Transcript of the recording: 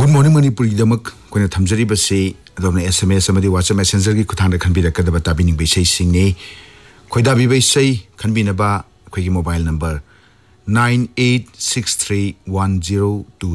Good morning Manipuri damak koina thamjari base adona SMS amadi WhatsApp Messenger gi kuthang khanbi rakadaba tabining be sei singni khoida bi be sei khanbina ba khoi gi mobile number 98631022